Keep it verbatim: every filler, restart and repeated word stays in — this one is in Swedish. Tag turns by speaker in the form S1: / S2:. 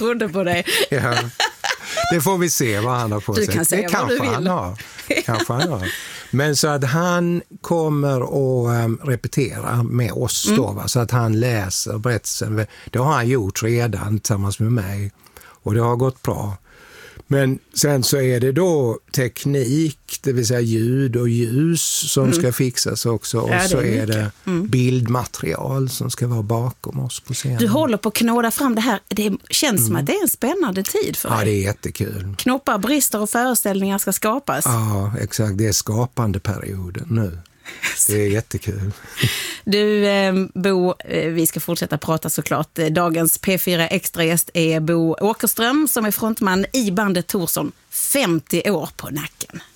S1: trodde på dig.
S2: Ja. Det får vi se vad han har på
S1: du
S2: sig.
S1: Kan säga
S2: det
S1: vad
S2: kanske
S1: du vill.
S2: han har. Kanske han har. Men så att han kommer att um, repetera med oss då,
S1: Mm.
S2: va? Så att han läser berättelsen. Det har han gjort redan tillsammans med mig och det har gått bra. Men sen så är det då teknik, det vill säga ljud och ljus som mm. ska fixas också. Och
S1: ja,
S2: så är,
S1: är
S2: det
S1: mm.
S2: bildmaterial som ska vara bakom oss på scenen.
S1: Du håller på att knåda fram det här. Det känns mm. som att det är en spännande tid för dig.
S2: Ja, det är jättekul.
S1: Knoppar, brister och föreställningar ska skapas.
S2: Ja, exakt. Det är skapande perioden nu. Det är jättekul.
S1: Du, eh, Bo, eh, vi ska fortsätta prata såklart. Dagens P fyra Extra-gäst är Bo Åkerström som är frontman i bandet Torsson. femtio år på nacken.